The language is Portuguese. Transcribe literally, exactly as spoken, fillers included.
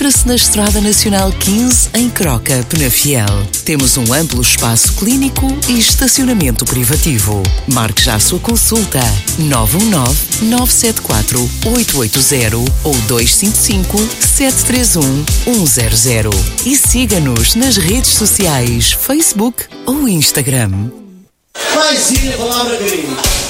Para-se na Estrada Nacional quinze, em Croca, Penafiel. Temos um amplo espaço clínico e estacionamento privativo. Marque já a sua consulta. nove um nove, nove sete quatro, oito oito zero ou dois cinco cinco, sete três um, um zero zero. E siga-nos nas redes sociais, Facebook ou Instagram. Mais uma palavra, querido.